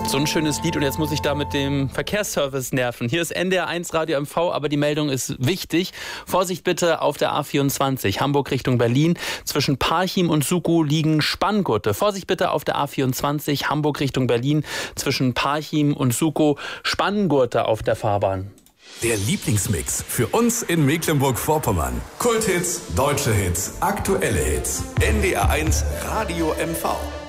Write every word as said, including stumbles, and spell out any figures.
So ein schönes Lied und jetzt muss ich da mit dem Verkehrsservice nerven. Hier ist N D R eins Radio M V, aber die Meldung ist wichtig. Vorsicht bitte auf der A vierundzwanzig, Hamburg Richtung Berlin. Zwischen Parchim und Sukow liegen Spanngurte. Vorsicht bitte auf der A vierundzwanzig, Hamburg Richtung Berlin. Zwischen Parchim und Sukow Spanngurte auf der Fahrbahn. Der Lieblingsmix für uns in Mecklenburg-Vorpommern. Kulthits, deutsche Hits, aktuelle Hits. N D R eins Radio M V.